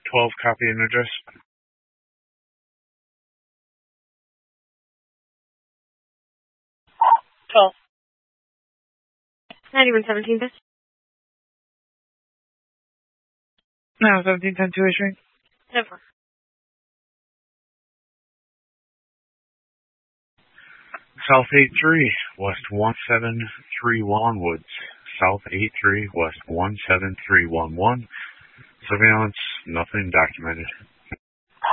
12 copy and address. 12. 9117. No, 1710 issuing. No problem. South 83, West 173 Woods. South 83, West 17311. Surveillance, nothing documented.